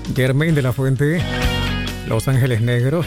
Germain de la Fuente, Los Ángeles Negros.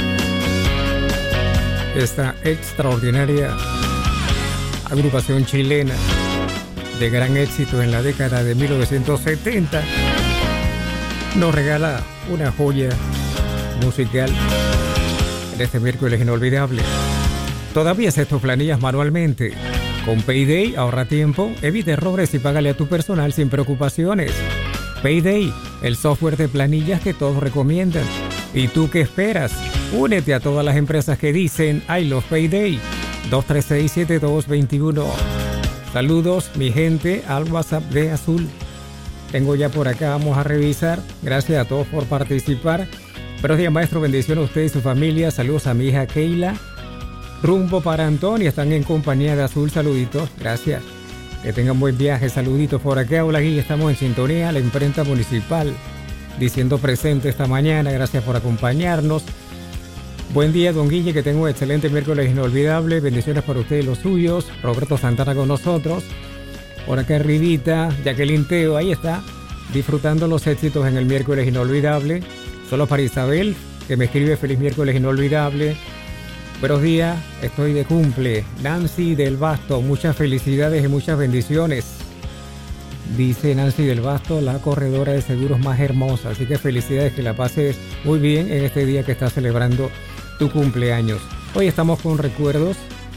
Esta extraordinaria agrupación chilena de gran éxito en la década de 1970 nos regala una joya musical en este miércoles inolvidable. Todavía haces tus planillas manualmente. Con Payday ahorra tiempo, evita errores y págale a tu personal sin preocupaciones. Payday, el software de planillas que todos recomiendan. ¿Y tú qué esperas? Únete a todas las empresas que dicen I love Payday. 236-7221. Saludos, mi gente, al WhatsApp de Azul. Tengo ya por acá, vamos a revisar. Gracias a todos por participar. Buenos días, maestro, bendiciones a usted y su familia. Saludos a mi hija Keila. Rumbo para Antonio, están en compañía de Azul, saluditos, gracias. Que tengan buen viaje, saluditos por acá. Hola, Guille, estamos en sintonía, la imprenta municipal, diciendo presente esta mañana, gracias por acompañarnos. Buen día, don Guille, que tenga un excelente miércoles inolvidable, bendiciones para usted y los suyos. Roberto Santana con nosotros, por acá Ridita, Jacqueline Teo, ahí está, disfrutando los éxitos en el miércoles inolvidable. Solo para Isabel, que me escribe feliz miércoles inolvidable. Buenos días, estoy de cumple. Nancy del Basto, muchas felicidades y muchas bendiciones. Dice Nancy del Basto, la corredora de seguros más hermosa. Así que felicidades, que la pases muy bien en este día que estás celebrando tu cumpleaños. Hoy estamos con recuerdos,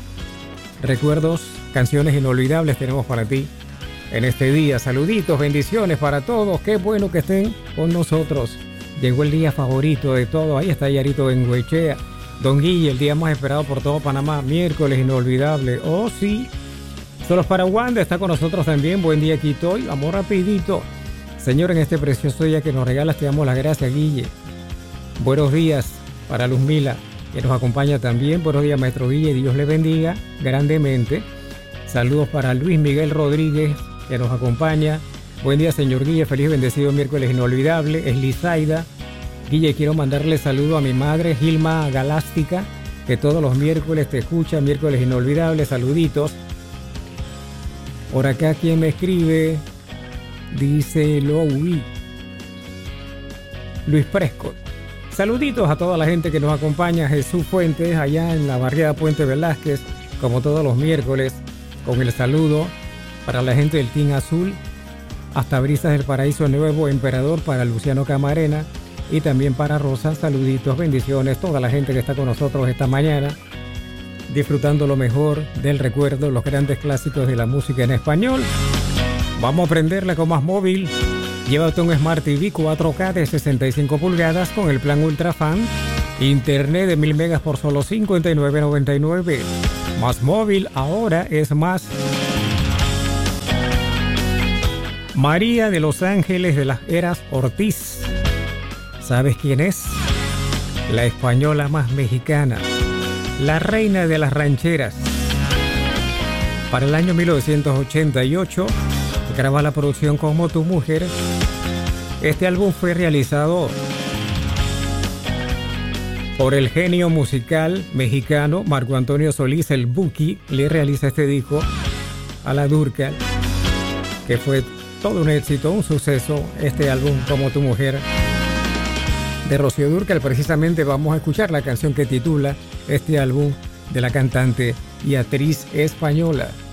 canciones inolvidables tenemos para ti en este día. Saluditos, bendiciones para todos. Qué bueno que estén con nosotros. Llegó el día favorito de todo. Ahí está Yarito Bengoechea. Don Guille, el día más esperado por todo Panamá, miércoles inolvidable. Oh, sí. Solos para Wanda está con nosotros también. Buen día, Quitoy. Vamos rapidito. Señor, en este precioso día que nos regalas, te damos las gracias, Guille. Buenos días para Luzmila, que nos acompaña también. Buenos días, maestro Guille. Dios le bendiga grandemente. Saludos para Luis Miguel Rodríguez, que nos acompaña. Buen día, señor Guille. Feliz bendecido miércoles inolvidable. Es Lizaida. Guille, quiero mandarle saludo a mi madre, Gilma Galástica, que todos los miércoles te escucha, miércoles inolvidables, saluditos. Por acá, quien me escribe, dice Louis, Luis Prescott. Saluditos a toda la gente que nos acompaña, Jesús Fuentes, allá en la barriada Puente Velázquez, como todos los miércoles, con el saludo para la gente del Team Azul, hasta Brisas del Paraíso Nuevo Emperador, para Luciano Camarena, y también para Rosa, saluditos, bendiciones, toda la gente que está con nosotros esta mañana, disfrutando lo mejor del recuerdo, los grandes clásicos de la música en español. Vamos a aprenderla con Más Móvil. Llévate un Smart TV 4K de 65 pulgadas con el plan Ultra Fan, internet de 1000 megas por solo $59.99. Más Móvil ahora es más. María de Los Ángeles de las Heras Ortiz. ¿Sabes quién es? La española más mexicana, la reina de las rancheras. Para el año 1988 graba la producción Como tu mujer. Este álbum fue realizado por el genio musical mexicano Marco Antonio Solís, el Buki. Le realiza este disco a la Dúrcal, que fue todo un éxito, un suceso, este álbum Como tu mujer de Rocío Dúrcal. Precisamente vamos a escuchar la canción que titula este álbum de la cantante y actriz española.